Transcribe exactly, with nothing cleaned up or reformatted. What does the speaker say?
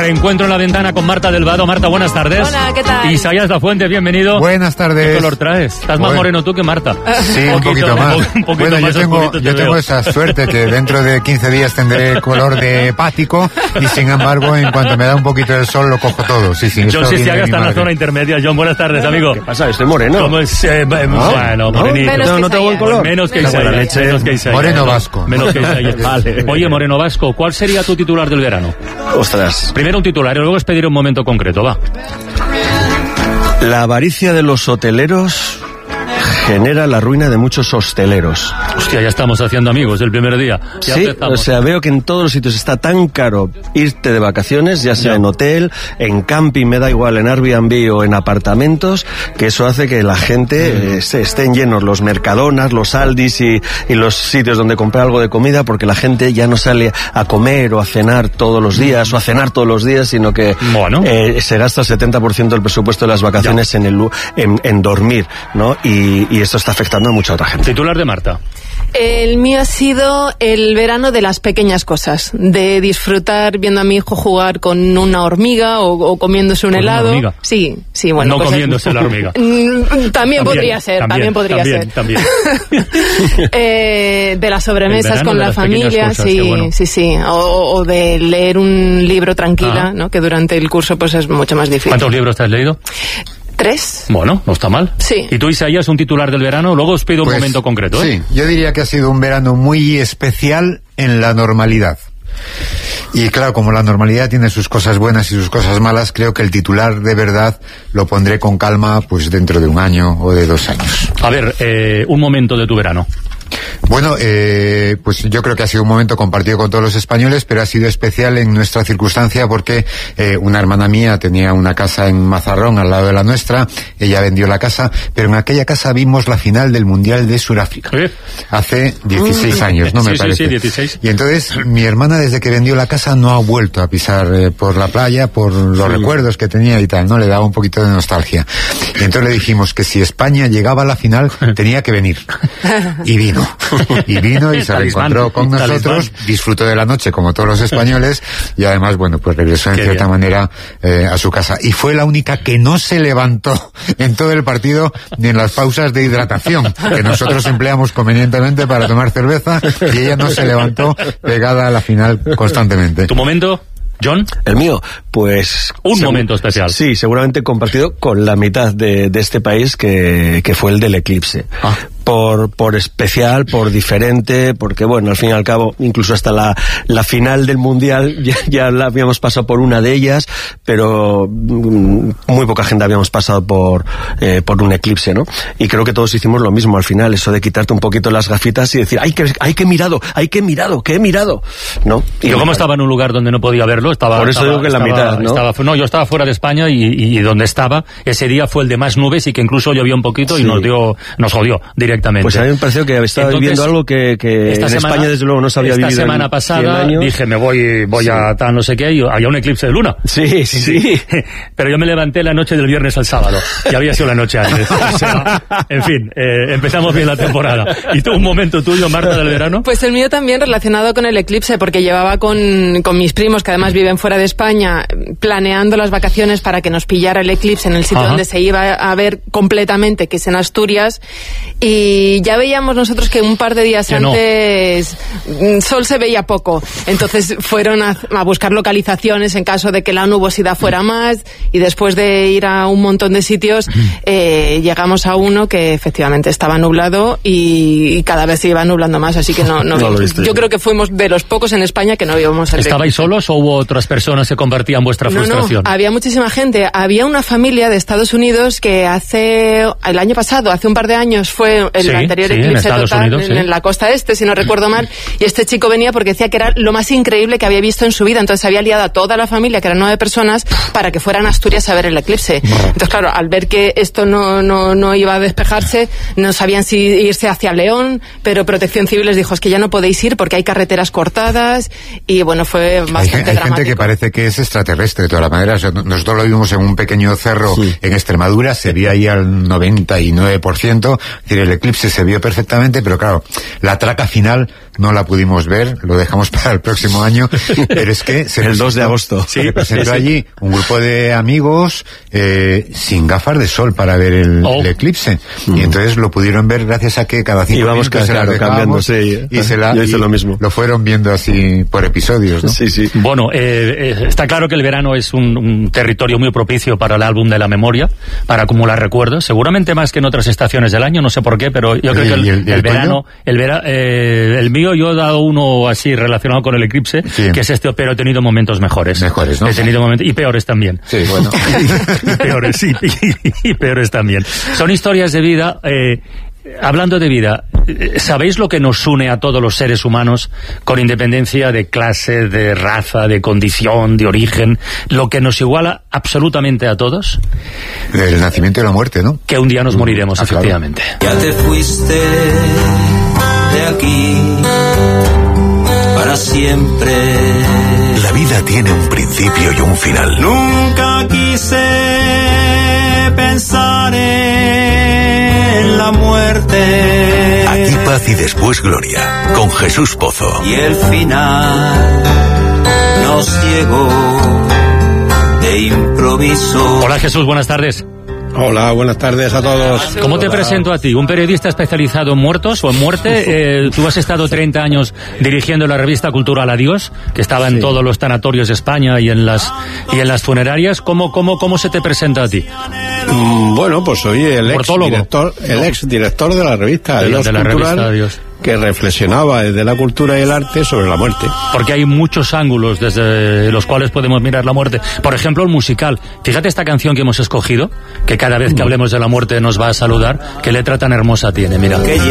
Reencuentro en la ventana con Marta del Vado. Marta, buenas tardes. Hola, ¿qué tal? Isaías Lafuente, bienvenido. Buenas tardes. ¿Qué color traes? Estás más bueno. moreno tú que Marta. Sí, un poquito, un poquito más. Un poquito bueno, más yo tengo, yo tengo veo. esa suerte que dentro de quince días tendré color de hepático y sin embargo, en cuanto me da un poquito el sol lo cojo todo. Sí, sí. John Sisiaga está en la zona intermedia. John, buenas tardes, amigo. ¿Qué pasa? Estoy moreno. ¿Cómo es? Eh, ¿No? Bueno, morenito. Menos No, no tengo buen color. Menos que La buena Isaías. leche. Menos que Isaías. Moreno vasco. Menos que Isaías. Vale. Oye, Moreno Vasco, ¿cuál sería tu titular del verano? Ostras. Primero un titular y luego es pedir un momento concreto, va. La avaricia de los hoteleros genera la ruina de muchos hosteleros. Hostia, ya estamos haciendo amigos el primer día. Ya Sí, empezamos. o sea, veo que en todos los sitios está tan caro irte de vacaciones, ya sea Ya. en hotel, en camping, me da igual, en Airbnb o en apartamentos, que eso hace que la gente mm. eh, se estén llenos los Mercadonas, los Aldis y, y los sitios donde comprar algo de comida, porque la gente ya no sale a comer o a cenar todos los días o a cenar todos los días, sino que Bueno. eh, se gasta el setenta por ciento del presupuesto de las vacaciones en, el, en, en dormir, ¿no? Y, y esto está afectando a mucha otra gente. Titular de Marta. El mío ha sido el verano de las pequeñas cosas, de disfrutar viendo a mi hijo jugar con una hormiga o, o comiéndose un ¿Con una helado. hormiga? Sí, sí, bueno. No cosas... comiéndose la hormiga. También, también podría ser, también, también podría también, ser. También. eh, de las sobremesas con de la las pequeñas familia, cosas, sí, bueno. sí, sí. O, o de leer un libro tranquila, Ajá. ¿no? Que durante el curso pues es mucho más difícil. ¿Cuántos libros te has leído? ¿Tres? Bueno, no está mal. Sí. ¿Y tú, Isaías, un titular del verano? Luego os pido un Pues, momento concreto, ¿eh? Sí, yo diría que ha sido un verano muy especial en la normalidad. Y claro, como la normalidad tiene sus cosas buenas y sus cosas malas, creo que el titular de verdad lo pondré con calma pues dentro de un año o de dos años. A ver, eh, un momento de tu verano. Bueno, eh, pues yo creo que ha sido un momento compartido con todos los españoles, pero ha sido especial en nuestra circunstancia porque eh, una hermana mía tenía una casa en Mazarrón al lado de la nuestra, ella vendió la casa, pero en aquella casa vimos la final del Mundial de Sudáfrica. ¿Eh? Hace dieciséis años, ¿no? Sí, Me sí, parece. sí, dieciséis. Y entonces mi hermana desde que vendió la casa no ha vuelto a pisar eh, por la playa por los sí. recuerdos que tenía y tal, ¿no? Le daba un poquito de nostalgia. Y entonces le dijimos que si España llegaba a la final tenía que venir. Y vino. Y vino y se reencontró con nosotros, disfrutó de la noche como todos los españoles y además, bueno, pues regresó en Qué cierta bien. manera eh, a su casa. Y fue la única que no se levantó en todo el partido ni en las pausas de hidratación, que nosotros empleamos convenientemente para tomar cerveza, y ella no se levantó pegada a la final constantemente. ¿Tu momento, John? El mío, pues... Un momento especial. Sí, seguramente compartido con la mitad de, de este país, que, que fue el del eclipse. Ah. Por, por especial, por diferente, porque bueno, al fin y al cabo, incluso hasta la, la final del Mundial, ya, ya la habíamos pasado por una de ellas, pero mm, muy poca gente habíamos pasado por, eh, por un eclipse, ¿no? Y creo que todos hicimos lo mismo al final, eso de quitarte un poquito las gafitas y decir, ¡ay, que, ay, que he mirado! ¡Ay, que he mirado! ¡Que he mirado! ¿No? Y yo como estaba en un lugar donde no podía verlo, estaba... Por eso estaba, digo que la estaba, mitad, ¿no? Estaba, no, yo estaba fuera de España y, y donde estaba, ese día fue el de más nubes y que incluso llovió un poquito y Sí. nos dio, nos jodió directamente. Pues a mí me pareció que estaba Entonces, viviendo algo que, que en semana, España desde luego no se había esta vivido. Esta semana en pasada cien años. dije, me voy voy Sí. a tal no sé qué, y había un eclipse de luna. Sí, sí, sí. Pero yo me levanté la noche del viernes al sábado, y había sido la noche antes. O sea, en fin, eh, empezamos bien la temporada. ¿Y tú, un momento tuyo, Marta, del verano? Pues el mío también relacionado con el eclipse, porque llevaba con, con mis primos, que además viven fuera de España, planeando las vacaciones para que nos pillara el eclipse en el sitio Ajá. donde se iba a ver completamente, que es en Asturias, y ya veíamos nosotros que un par de días que antes no. sol se veía poco, entonces fueron a, a buscar localizaciones en caso de que la nubosidad fuera más, y después de ir a un montón de sitios eh, llegamos a uno que efectivamente estaba nublado y, y cada vez se iba nublando más, así que no, no, no vimos. Yo creo que fuimos de los pocos en España que no vimos el ¿Estabais solos o hubo otras personas que compartían vuestra no, frustración? No, había muchísima gente. Había una familia de Estados Unidos que hace el año pasado, hace un par de años, fue el sí, anterior sí, eclipse en total Unidos, en, sí. en la costa este, si no recuerdo mal, y este chico venía porque decía que era lo más increíble que había visto en su vida. Entonces había liado a toda la familia, que eran nueve personas, para que fueran a Asturias a ver el eclipse. Entonces, claro, al ver que esto no, no, no iba a despejarse, no sabían si irse hacia León, pero Protección Civil les dijo, es que ya no podéis ir porque hay carreteras cortadas, y bueno, fue bastante hay, hay dramático. gente que parece que es extraterrestre de todas las maneras. Nosotros lo vimos en un pequeño cerro sí. en Extremadura, se veía ahí al noventa y nueve por ciento, es decir, el eclipse eclipse se vio perfectamente, pero claro, la traca final no la pudimos ver, lo dejamos para el próximo año, pero es que se el presentó, dos de agosto. se Sí, presentó sí, sí. allí un grupo de amigos eh, sin gafas de sol para ver el, Oh. el eclipse, y entonces lo pudieron ver gracias a que cada cinco Íbamos minutos se las claro, dejábamos, cambiando, sí. y se la, Yo hice y lo mismo. lo fueron viendo así por episodios, ¿no? Sí, sí. Bueno, eh, eh, está claro que el verano es un, un territorio muy propicio para el álbum de la memoria, para acumular recuerdos, seguramente más que en otras estaciones del año, no sé por qué, pero yo creo ¿Y que el, el- y el el verano, tuyo? el, vera, eh, el mío yo he dado uno así relacionado con el eclipse, Sí. que es este, pero he tenido momentos mejores. Mejores, ¿no? He tenido momentos, y peores también. Sí, bueno. y peores, sí, y, y peores también. Son historias de vida. Eh, hablando de vida, ¿sabéis lo que nos une a todos los seres humanos, con independencia de clase, de raza, de condición, de origen? Lo que nos iguala absolutamente a todos, El nacimiento y la muerte, ¿no? que un día nos moriremos, Ah, claro. efectivamente. Ya te fuiste de aquí para siempre. La vida tiene un principio y un final. Nunca quise pensar en la muerte. Aquí paz y después gloria, con Jesús Pozo. Y el final nos llegó de improviso. Hola Jesús, buenas tardes. Hola, buenas tardes a todos. ¿Cómo te presento a ti? ¿Un periodista especializado en muertos o en muerte? Eh, tú has estado treinta años dirigiendo la revista Cultural Adiós, que estaba en Sí. todos los tanatorios de España y en las y en las funerarias. ¿Cómo, cómo, cómo se te presenta a ti? Mm, Bueno, pues soy el ex Mortólogo. director, el ex director de la revista De la- Adiós de la Cultural, revista Adiós. que reflexionaba desde la cultura y el arte sobre la muerte. Porque hay muchos ángulos desde los cuales podemos mirar la muerte. Por ejemplo, el musical. Fíjate esta canción que hemos escogido, que cada vez que hablemos de la muerte nos va a saludar. ¿Qué letra tan hermosa tiene? Mira. Que